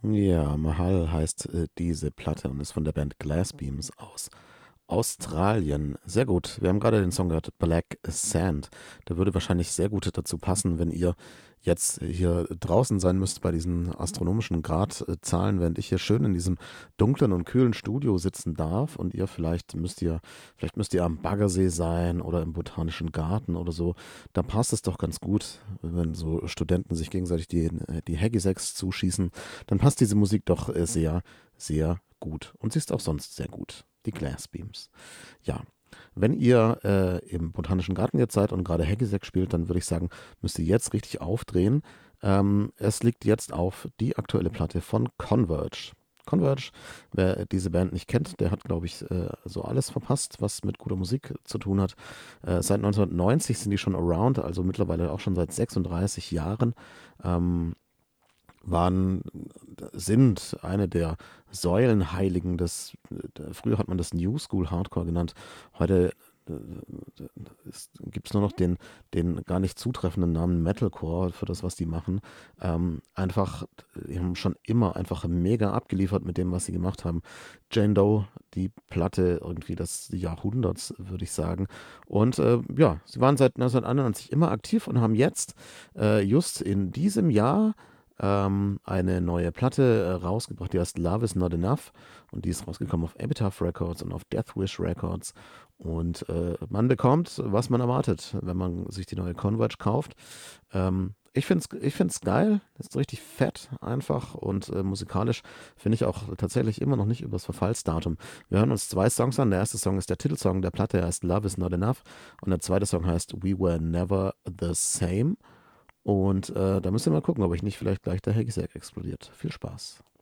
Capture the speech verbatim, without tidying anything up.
Ja, Mahal heißt äh, diese Platte und ist von der Band Glassbeams aus Australien. Sehr gut. Wir haben gerade den Song gehört, Black Sand. Der würde wahrscheinlich sehr gut dazu passen, wenn ihr jetzt hier draußen sein müsst bei diesen astronomischen Gradzahlen, während ich hier schön in diesem dunklen und kühlen Studio sitzen darf und ihr vielleicht müsst ihr, vielleicht müsst ihr am Baggersee sein oder im Botanischen Garten oder so. Da passt es doch ganz gut, wenn so Studenten sich gegenseitig die, die Haggisacks zuschießen. Dann passt diese Musik doch äh, sehr, sehr gut. Und sie ist auch sonst sehr gut. Die Glassbeams. Ja, wenn ihr äh, im Botanischen Garten jetzt seid und gerade Hackisack spielt, dann würde ich sagen, müsst ihr jetzt richtig aufdrehen. Ähm, es liegt jetzt auf die aktuelle Platte von Converge. Converge, wer diese Band nicht kennt, der hat, glaube ich, äh, so alles verpasst, was mit guter Musik zu tun hat. Äh, seit neunzehnhundertneunzig sind die schon around, also mittlerweile auch schon seit sechsunddreißig Jahren. Ähm, waren, sind eine der Säulenheiligen des, früher hat man das New School Hardcore genannt, heute gibt es nur noch den, den gar nicht zutreffenden Namen Metalcore für das, was die machen. Ähm, einfach, die haben schon immer einfach mega abgeliefert mit dem, was sie gemacht haben. Jane Doe, die Platte irgendwie des Jahrhunderts, würde ich sagen. Und äh, ja, sie waren seit neunzehnhunderteinundneunzig immer aktiv und haben jetzt äh, just in diesem Jahr ähm, eine neue Platte äh, rausgebracht, die heißt Love is Not Enough und die ist rausgekommen auf Epitaph Records und auf Deathwish Records und äh, man bekommt, was man erwartet, wenn man sich die neue Converge kauft. Ähm, ich finde es ich find's geil, das ist richtig fett einfach und äh, musikalisch finde ich auch tatsächlich immer noch nicht übers Verfallsdatum. Wir hören uns zwei Songs an. Der erste Song ist der Titelsong der Platte, der heißt Love is Not Enough und der zweite Song heißt We Were Never the Same. Und äh, da müsst ihr mal gucken, ob ich nicht vielleicht gleich der Hagisack explodiert. Viel Spaß.